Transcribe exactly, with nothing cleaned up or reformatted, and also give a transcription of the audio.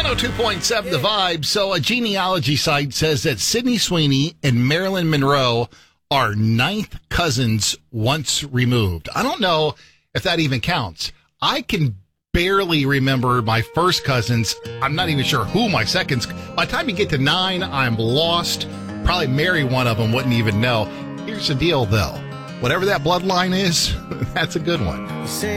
one oh two point seven The Vibe. So a genealogy site says that Sydney Sweeney and Marilyn Monroe are ninth cousins once removed. I don't know if that even counts. I can barely remember my first cousins. I'm not even sure who my seconds. By the time you get to nine, I'm lost. Probably marry one of them, wouldn't even know. Here's the deal, though. Whatever that bloodline is, that's a good one.